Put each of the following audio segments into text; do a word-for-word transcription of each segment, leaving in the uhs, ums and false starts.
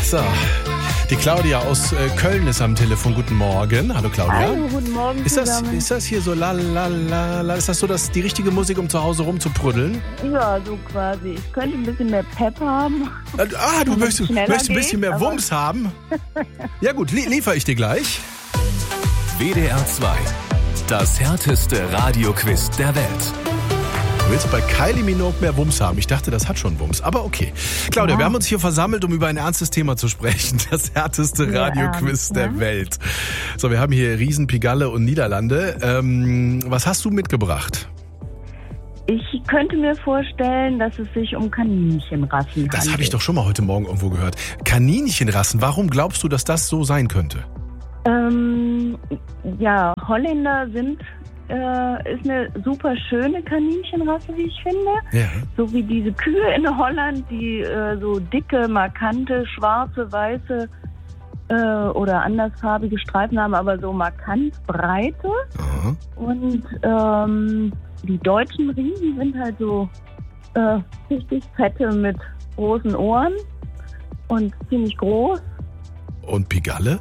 So, die Claudia aus äh, Köln ist am Telefon. Guten Morgen. Hallo Claudia. Hallo, guten Morgen ist das, zusammen. ist das hier so la la la la? Ist das so das, die richtige Musik, um zu Hause rumzupruddeln? Ja, so quasi. Ich könnte ein bisschen mehr Pep haben. Ah, du möchtest, möchtest ein bisschen geht, mehr Wumms haben? Ja gut, li- liefere ich dir gleich. W D R zwei. Das härteste Radioquiz der Welt. Du willst bei Kylie Minogue mehr Wumms haben. Ich dachte, das hat schon Wumms. Aber okay. Claudia, ja. wir haben uns hier versammelt, um über ein ernstes Thema zu sprechen. Das härteste Ja, Radioquiz ernst, der ne? Welt. So, wir haben hier Riesen, Pigalle und Niederlande. Ähm, was hast du mitgebracht? Ich könnte mir vorstellen, dass es sich um Kaninchenrassen handelt. Das habe ich doch schon mal heute Morgen irgendwo gehört. Kaninchenrassen, warum glaubst du, dass das so sein könnte? Ähm, ja, Holländer sind, äh, ist eine super schöne Kaninchenrasse, wie ich finde. Ja. So wie diese Kühe in Holland, die äh, so dicke, markante, schwarze, weiße äh, oder andersfarbige Streifen haben, aber so markant breite. Aha. Und ähm, die deutschen Riesen sind halt so äh, richtig fette mit großen Ohren und ziemlich groß. Und Pigalle?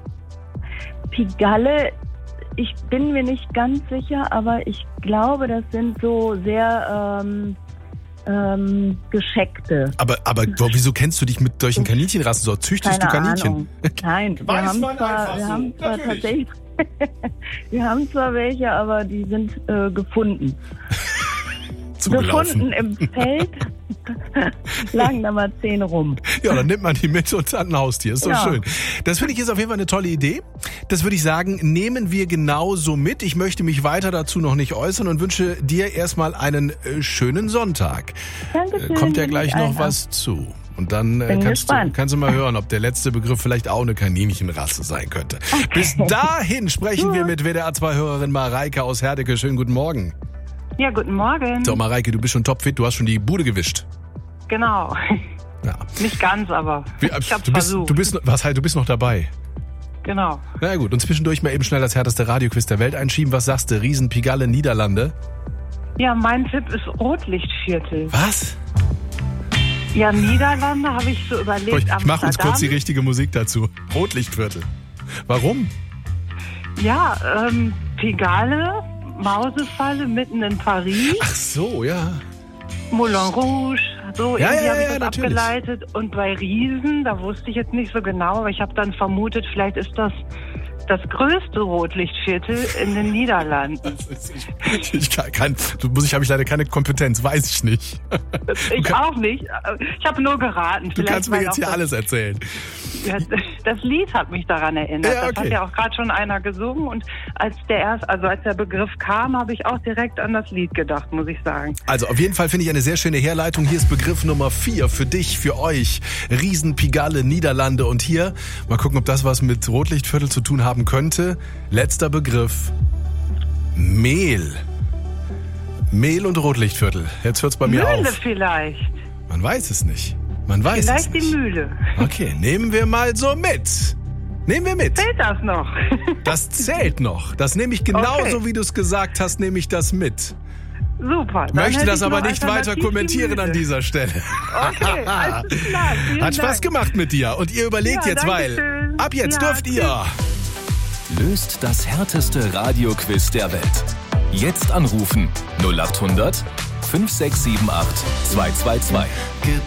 Pigalle, ich bin mir nicht ganz sicher, aber ich glaube, das sind so sehr ähm, ähm, gescheckte. Aber, aber wieso kennst du dich mit solchen Kaninchenrassen so? Züchtest Keine du Kaninchen? Ahnung. Nein, wir Weiß haben man zwar, einfach wir so. haben zwar Natürlich. tatsächlich, wir haben zwar welche, aber die sind äh, gefunden. Zugelaufen. Gefunden im Feld, lagen da mal zehn rum. Ja, dann nimmt man die mit und hat ein Haustier. Ist doch Ja. schön. Das finde ich ist auf jeden Fall eine tolle Idee. Das würde ich sagen, nehmen wir genauso mit. Ich möchte mich weiter dazu noch nicht äußern und wünsche dir erstmal einen äh, schönen Sonntag. Dankeschön. Äh, kommt ja gleich noch Alter. was zu. Und dann äh, Bin kannst, du, gespannt. kannst du mal hören, ob der letzte Begriff vielleicht auch eine Kaninchenrasse sein könnte. Bis dahin sprechen wir mit W D R zwei Hörerin Mareike aus Herdecke. Schönen guten Morgen. Ja, guten Morgen. So, Mareike, du bist schon topfit. Du hast schon die Bude gewischt. Genau. Ja. Nicht ganz, aber Wie, ich hab's du bist, versucht. du bist, was halt, du bist noch dabei. Genau. Na gut, und zwischendurch mal eben schnell das härteste Radioquiz der Welt einschieben. Was sagst du? Riesen, Pigalle, Niederlande? Ja, mein Tipp ist Rotlichtviertel. Was? Ja, Niederlande habe ich so überlegt. Ich, ich mache uns Amsterdam. kurz die richtige Musik dazu. Rotlichtviertel. Warum? Ja, ähm, Pigalle, Mausefalle mitten in Paris, Ach so, ja. Moulin Rouge, so Ja, irgendwie ja, habe ich ja, das natürlich. abgeleitet. Und bei Riesen, da wusste ich jetzt nicht so genau, aber ich habe dann vermutet, vielleicht ist das das größte Rotlichtviertel in den Niederlanden. Ich, ich kann, kann, du muss ich habe ich leider keine Kompetenz, weiß ich nicht. Ich kann- auch nicht. Ich habe nur geraten. Du Vielleicht, kannst mir weil jetzt auch hier das, alles erzählen. Ja, das Lied hat mich daran erinnert. Ja, Das okay. hat ja auch gerade schon einer gesungen und als der erst, also als der Begriff kam, habe ich auch direkt an das Lied gedacht, muss ich sagen. Also auf jeden Fall finde ich eine sehr schöne Herleitung. Hier ist Begriff Nummer vier für dich, für euch. Riesen, Pigalle, Niederlande. Und hier, mal gucken, ob das was mit Rotlichtviertel zu tun haben könnte. Letzter Begriff. Mehl. Mehl und Rotlichtviertel. Jetzt hört's bei mir Mühle auf. vielleicht. Man weiß es nicht. Man weiß Vielleicht es die nicht. Mühle. Okay, nehmen wir mal so mit. Nehmen wir mit. Zählt das noch? Das zählt noch. Das nehme ich genauso, Okay. wie du es gesagt hast, nehme ich das mit. Super. dann Möchte hätte das ich aber noch nicht weiter alternativ kommentieren die an Mühle. dieser Stelle. Okay, alles klar. Vielen Hat Spaß Dank. gemacht mit dir. Und ihr überlegt Ja, jetzt, danke weil schön. ab jetzt Ja, dürft tschüss. ihr. Löst das härteste Radioquiz der Welt. Jetzt anrufen null acht hundert fünf sechs sieben acht zwei zwei zwei. Gib